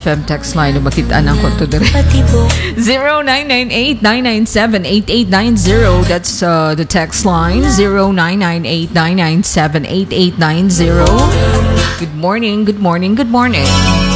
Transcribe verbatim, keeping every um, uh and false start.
M text line. Makitaan ang konto dire. zero nine nine eight nine nine seven eight eight nine zero. That's uh, the text line. zero nine nine eight nine nine seven eight eight nine zero. Good morning, good morning, good morning.